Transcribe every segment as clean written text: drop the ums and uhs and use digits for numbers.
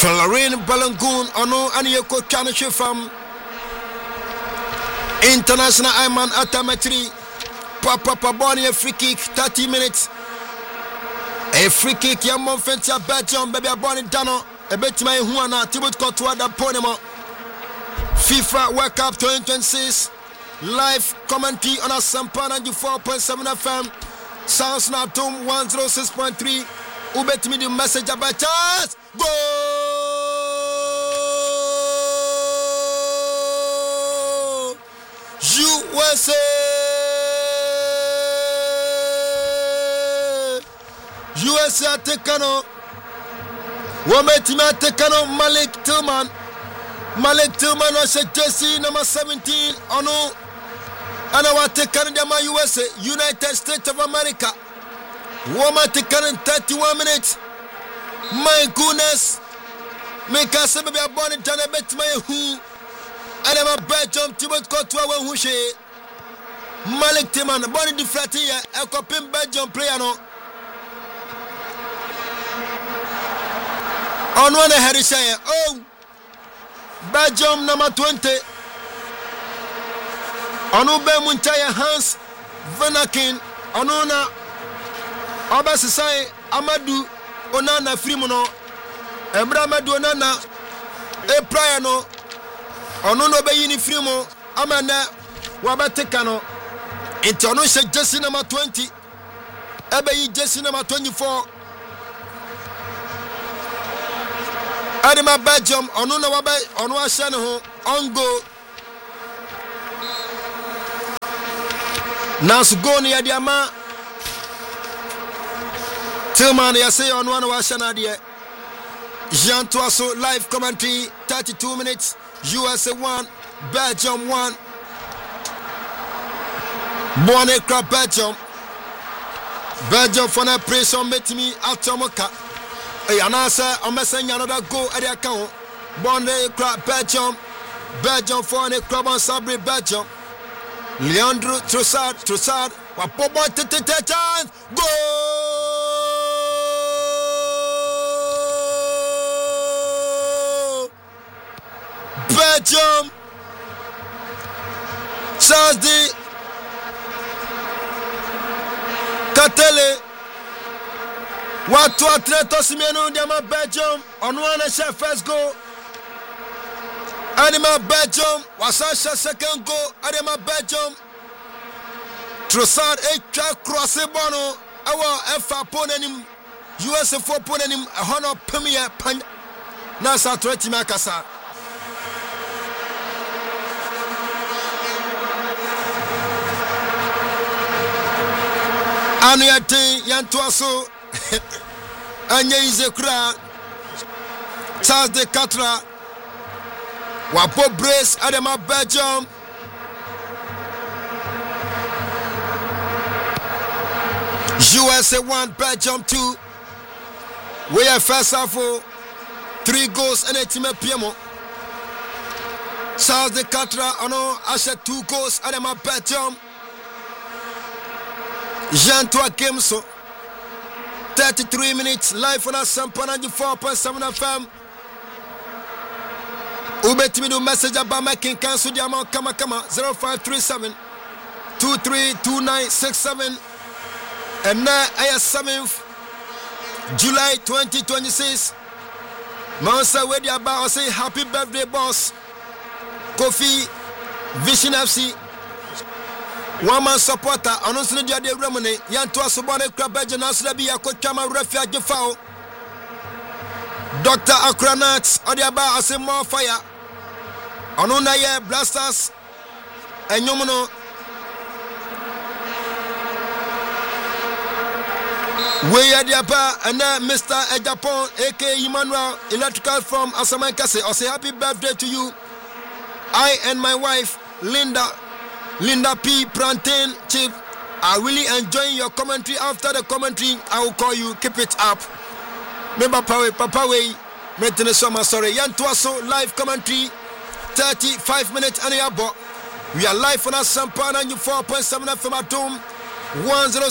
Florine Balangoon ono aniyeko chanishe from International Iman Atametri. Papa Bonnie a free kick 30 minutes. A free kick ya Monfenti a Belgium baby a Bonnie Dano a bit my Huana Tibut Cotua da Ponema. FIFA World Cup 2026 live commentary on a Sampana 4.7 FM. Sounds now Tom 106.3. Ubet me the message about chance. Go! USA! USA Tekano. Wometima Tekano Malik Tillman. Malik Tillman was a jersey number 17. Ono. And I want to Canada, USA, United States of America. Woman to Canada 31 minutes. My goodness. Make us be a born in Tana bet my who. And I'm a Belgium Tibet got to our who she. Malik Tillman, born in the flat here, a copy Belgium player. No. On one head is saying, oh, Belgium number 20. Onube Muntaya Hans Venakin Onona Obasai Amadu Onana Frimono Ebramadu Onana Epriano Onono Bayini Frimo Amanda Wabatekano Intonosha Jesse number 20 Ebeyi Jesse number 24 Adima Belgium Onona Wabai Onwa Shanaho Ongo Nasugoni Adiama Tillman Yase on one Washanadia Jean Toasso live commentary 32 minutes USA 1 Belgium 1 Bonekra Belgium for a press on Metimi Atomoka Yanasa Omesanya another goal at the account Bonekra Belgium for a club on Sabri Belgium Leandro Trossard, Wapobo chance, go! Belgium, Saturday, Katele, Watu Atleto Simiano Diama Belgium, on one chef first goal. Anima Belgium, Wasasha second goal, Anima Belgium. Trossard a crossé bono, our F4 ponenim, USA 4 ponenim, a honor premier pan, Nasa 20 Makasa. Anuyate Yantuaso, Anya Izekra, Charles de Catra. Wapo brace Adema Belgium. USA 1 Belgium 2. We are first half for 3 goals and a team of Piemo. Charles de Catra ono Asha 2 goals Adema Belgium. Jean-Toi Kemso 33 minutes live on a Sampana 4.7 FM. Ubetimi do message about making cancel the amount kama 0537 232967 and now I 7th July 2026. Mansa wedi about say happy birthday boss Kofi Vision FC one man supporter announce the day remone yanto asobone krabeje na so bi yakotwama refuge foul Dr. Akranat odiaba ase more fire Onuna ye blasters enyomono we yadiapa and Mr. Ejapon aka Emmanuel Electrical from Asamankase I say happy birthday to you. I and my wife Linda P. Plantain Chip are really enjoying your commentary. After the commentary I will call you. Keep it up. Remember Papa Way maintenance summer sorry Yantuaso live commentary 35 minutes and a bo. We are live on a Sampana 4.7 FM at home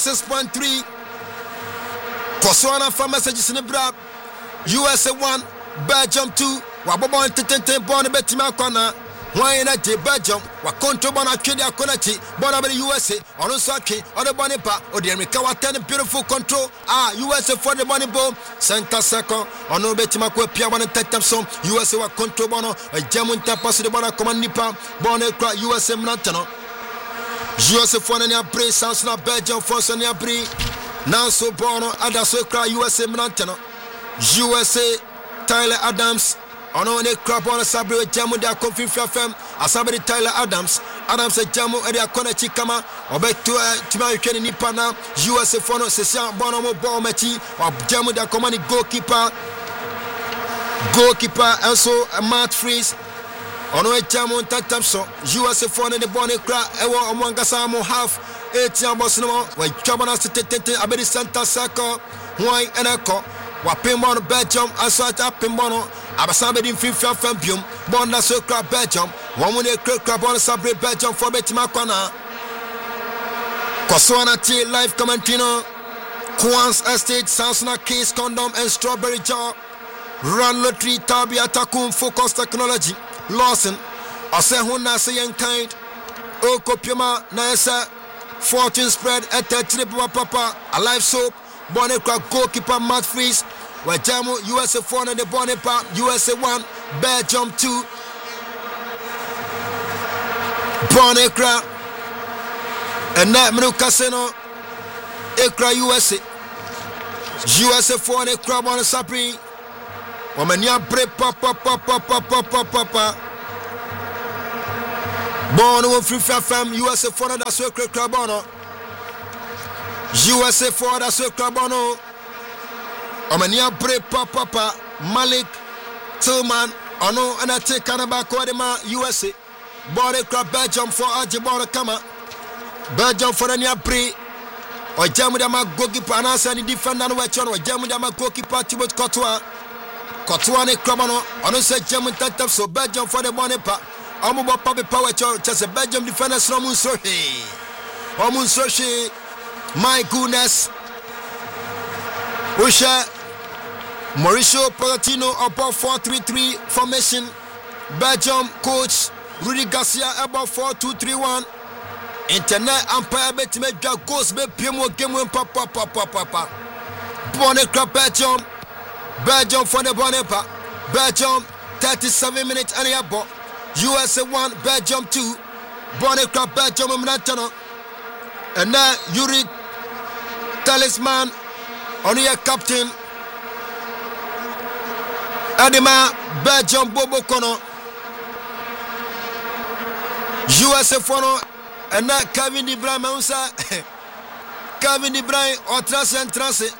106.3 Koswana for messages in the Brab USA 1 Belgium 2 wabobon tete bon betima kwana why na je Belgium wa control bona twede akonachi bona be USA ono so atwe ode bone pa ode America wa ten beautiful control USA for the money ball center second ono betima ko pia bona tetem so USA wa control bona jamu ntapass de bona command nipa bona kwa USA mnantano USA for na pre sans na Belgium for so na pre now so bona ada so kwa USA mnantano USA Tyler Adams ono ne crap on sabre jamu da confirm fm asabe Tyler Adams a jamu e dia kona chikama obeto tima hwene nipa na USA for no sesia bono mo ball machi wa jamu da komani goalkeeper also Matt Freeze ono e jamu tatamso USA for no the bone cra ewo omwangasa mo half 8 boss no wa twabana tete abedi center circle why enako wa pimon Belgium asata pimon abasabe din fifa fampium bonda so crab Belgium one mun e crab on sabre Belgium for betima kwana kosona t live commentino Quans Estate Sansona Case Condom and Strawberry Jar Run Lottery Tabi Atakum Focus Technology Lawson ase honna se yen kind o kopioma na esa fortune spread at triple papa a live soap bonne crab goalkeeper Matt Freeze Wajamu USA 4 and the bonnet pa USA 1 Belgium 2 bonnet crab and that menu casino ekra USA 4 and the crab on the sapri wamania break papa born with free fam USA 4 and that's so crab on USA 4 that's so crab on Omania bre papa Malik Tillman ono ana take kanaba kodema USA bore crab Belgium for Ajibora kama Belgium for ania bre o jamu da ma goalkeeper anasa ni defender no wecho no jamu da ma goalkeeper Thibaut Courtois ne kromano ono se jamu tatap so Belgium for the money pa omo bo pa be power chase Belgium defenders no mun so he omun so she my goodness Usha Mauricio Pochettino about 4-3-3 formation. Belgium coach Rudy Garcia about 4-2-3-1. Internet umpire bet me goals be pimo game win papa. Bonne crap Belgium for the bonne pa. Belgium 37 minutes and a ball. USA 1 Belgium 2. Bonne crap Belgium mnatano. And now Yuri Talisman on your captain Adema Belgium Bobo Kono USA Fono and not Kevin De Bruyne Moussa Kevin De Bruyne or transe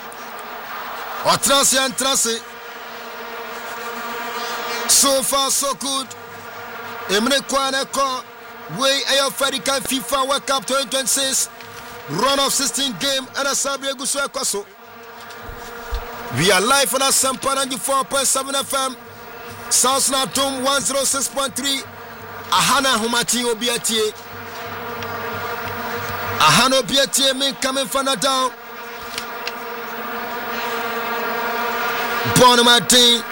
so far so good Emre Kwane Ko way ayo Fedica FIFA World Cup 2026 run of 16 game and a Sabia Gusu Kwaso. We are live on a Sampa 94.7 FM, South Natum 106.3, Ahana Humati Obiatie. Ahana Obiatie me coming from the down. Born Martin.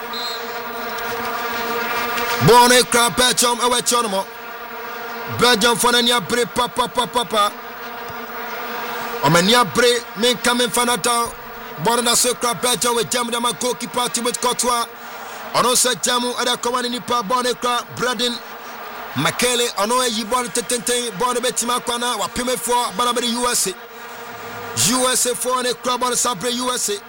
Born a crab Belgium, our Chonomo. Belgium for the bre papa. Omania bre me coming from the down. Borna Sokra Belgium with Jamu Dama goalkeeper Thibaut Courtois. Ono se Jamu ada komani nipa Bonekra Braden Makele ono yibon tetente Bonne betima kwana wapime for Banabedi USA 4 ne club on Sabre USA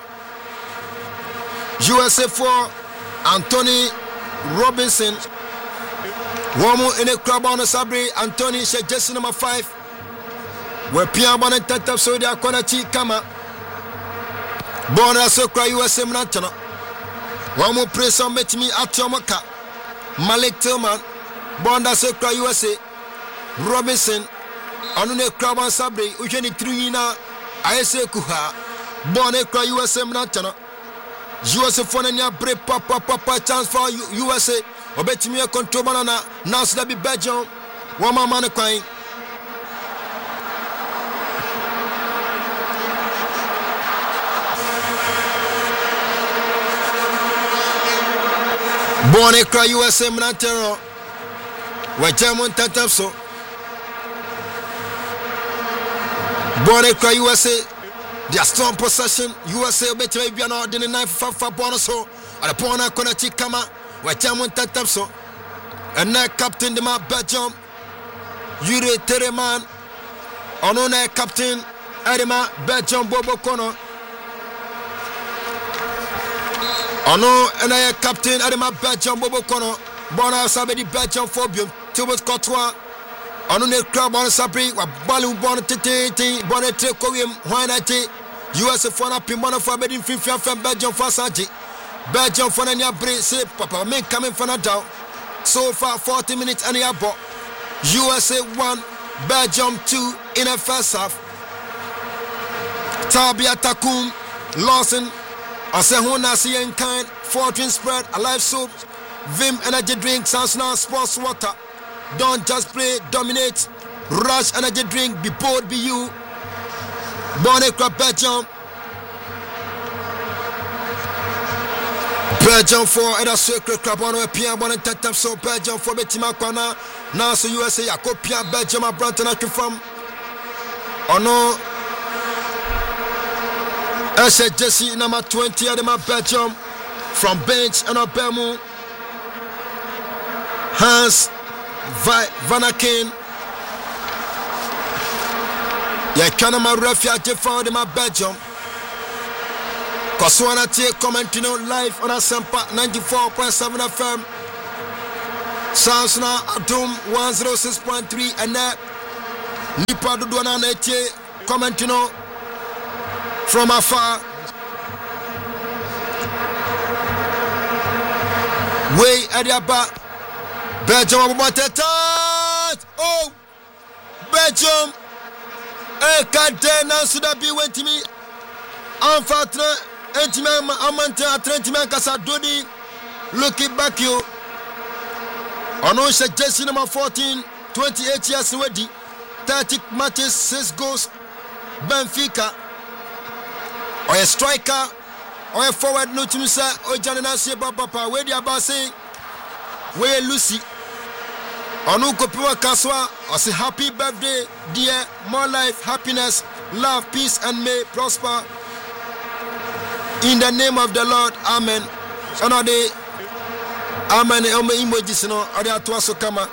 4 Anthony Robinson Womu in a club on Sabre Anthony she jersey number 5 we pia bana tetap so dia kona chi kama Bona Sokra USA Mnantana. One more press on Metimi Atomaka. Malik Tillman. Bonda Sokra USA. Robinson. Anune Kraban Sabri. Ujeni Trina. Aese Kuha. Bonekra USA Mnantana. USA Fonania Bre Papa chance for USA. Obetimi control banana. Now so that be Belgium. One more man crying. Bonnie Cry USA Mnatero. Where German Tatamso. Bonnie Cry USA. Their strong possession. USA better be an ordinary knife for Bonoso. Or the Pona Konachi Kama. Where German Tatamso. And now Captain the map Belgium. Yuri Tereman. Onone Captain Edema Belgium Bobo Kono. Ono and I Captain Edema Belgium Bobo Kono. Bona Sabedi Belgium Phobium. Tubus Cotois. Ono ne crab on Sabri. Balu Bon Titi. Bonnet Koreum. Huanati. USA Fona Pimona for Bedin Fifia from Belgium for Sanji. Belgium for Nanya Bre. Say Papa men coming from a down. So far 40 minutes and a ball. USA 1, Belgium 2 in the first half. Tabia Takum, Lawson, Asehuna Sian Kind, Fortune Spread, Alive Soup, Vim Energy Drink, Sansona Sports Water. Don't just play, dominate. Rush Energy Drink, be bold, be you. Bonnet Crab Belgium. Belgium for a secret crab on a piano one and tap so Belgium for Betima Kwana. Now so USA a copia Belgium a Branton from Ono Eshe Jesse number 20 at the Belgium from bench and a Belmo Hans Vanakin. Ya Kanama refuge found in my Belgium. Koswana T commenting live on Asempa 94.7 FM. Sansona Adum 106.3 and Nipa Dudwana Nete commenting from afar. Way Adiaba Belgium oh Belgium Kadena should be went to me. Unfortunately Entiman Amante Atrentiman Casadodi looking back you. Onosha Jesse number 14, 28 years ready, 30 matches, 6 goals. Benfica. Or a striker, or a forward no to Misa, or Janina Seba Papa, where the Abasi, where Lucy. Onuko Pua Kaswa, or say happy birthday, dear, more life, happiness, love, peace, and may prosper. In the name of the Lord, amen. Another amen. Emojis no. Ade atwaso kama.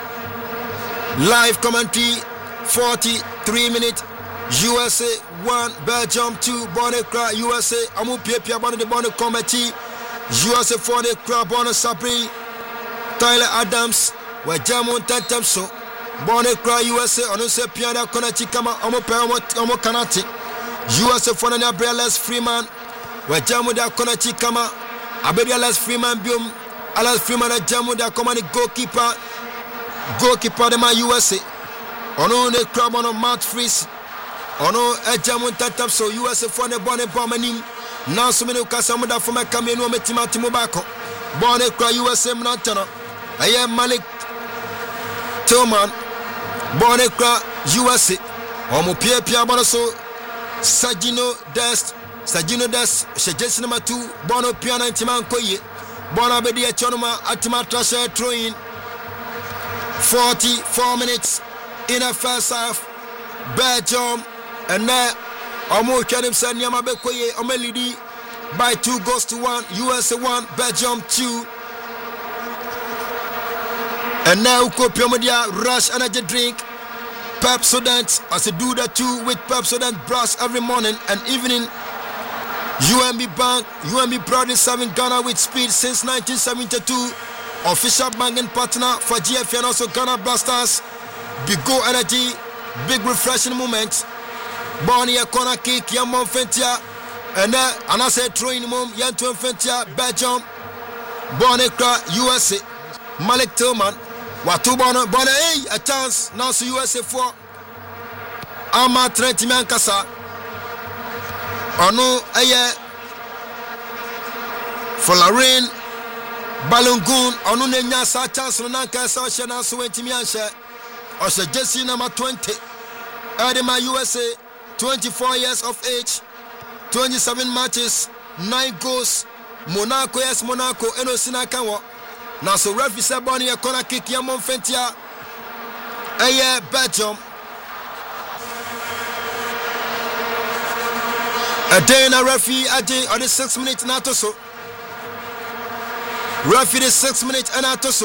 Live commentary. 43 minutes. USA 1, Belgium 2. Bonne USA. Amu pia bonne de bonne comedy. USA 4 de cra bonne Sabri. Tyler Adams. Where German tatam so. Bonne cra USA. Onu se pia da konachi kama. Amu pe amu kanati. USA 4 na Brelas Freeman. Where Jamuda Konachi Kama, Abedia Alas Freeman Bium, Alas Freeman at Jamuda Command goalkeeper de my USA. Ono the crab on a Mount Freeze. Ono a Jamun Tatap so USA for the Bonnet Bomanim. Now so many Casamuda from a Camino Metima Timobacco. Bonnet Cry USA Mnatana. I am Malik Tillman. Bonnet Cry USA. Omo Pia Bonaso Sagino Dest. Sajino Das, Shajes number 2, Bono Piano Timan Koye, Bona Bedia Chonoma, Atima Trasher throwing 44 minutes in the first half. Belgium and now Omo Kanim Sanyama Bekoye, Omelidi by 2-1, USA 1, Belgium 2. And now Kopiomodia Rush Energy Drink, Pepsodent, as a do that too with Pepsodent brush every morning and evening. UMB Bank, UMB proudly serving Ghana with speed since 1972. Official banking partner for GFA and also Ghana Blasters. Big Go Energy, big refreshing moment. Bonnie a corner kick, Yamon Fentia, and I said throwing mom, Yantuan Fentia, Belgium, Bonnie USA, Malik Tillman, Watu Bonnie, a chance, now so USA 4. Ama Trent Mankasa. Ono aye Folarin Balungun ono nenya sa chance no nanka sa hye na so wantimi anhye o hye Jesse number 20 Adema USA 24 years of age 27 matches 9 goals Monaco yes Monaco eno sina kan wo Now so referee said Bonnie a corner kick ya Monfentia. Belgium. A day in a referee a day on the 6 minutes and so. Referee 6 minutes and so.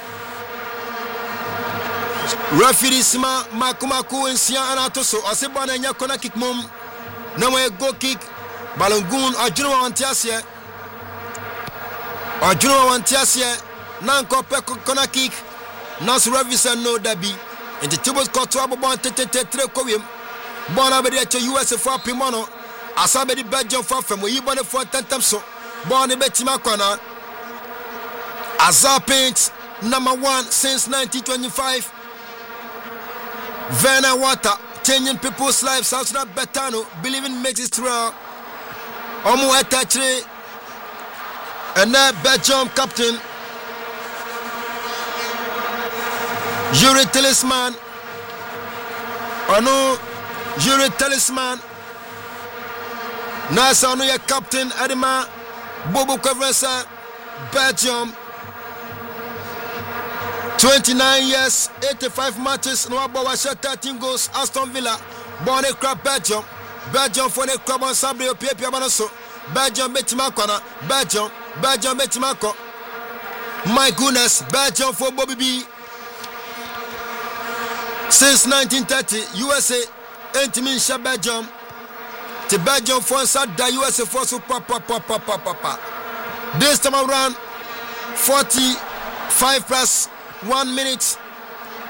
Referee Sima Makumaku and Sia and so. I say Bonnie a corner kick mom. No way go kick. Balungun or Juno Antiasia. Or Juno Antiasia. Nanko Peko corner kick. Nas referee said no Debbie. And the tubos got trouble born to Kowium. Born over there to US for Pimono. As I be Belgium for from where you born for 10 times so. Born in Betimakona. Azar Paints, #1 since 1925. Verna Water, changing people's lives. South Sudan Betano, believing makes it true. Omo Etachre, and now Belgium captain. Yuri Talisman. Oh no, Yuri Talisman. Nasa no ya captain Adima Bobo Kavrensa, Belgium. 29 years, 85 matches, no about 13 goals, Aston Villa, born a crab Belgium. Belgium for the crab on Sabio Pia Manaso. Belgium Betimakona, Belgium Betimako. My goodness, Belgium for Bobby B. Since 1930, USA ain't mean Belgium. The Belgium for the USA for super papa. This time around 45 plus 1 minute